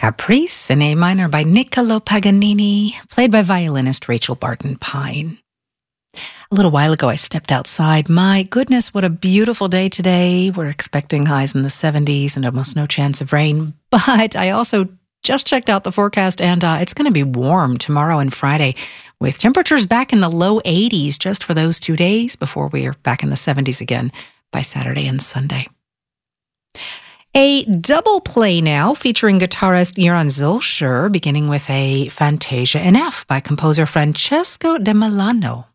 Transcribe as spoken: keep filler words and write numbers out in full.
Caprice in A minor by Niccolo Paganini, played by violinist Rachel Barton Pine. A little while ago, I stepped outside. My goodness, what a beautiful day today. We're expecting highs in the seventies and almost no chance of rain. But I also just checked out the forecast, and uh, it's going to be warm tomorrow and Friday, with temperatures back in the low eighties just for those two days before we are back in the seventies again by Saturday and Sunday. A double play now featuring guitarist Joran Zolscher, beginning with a Fantasia in F by composer Francesco de Milano.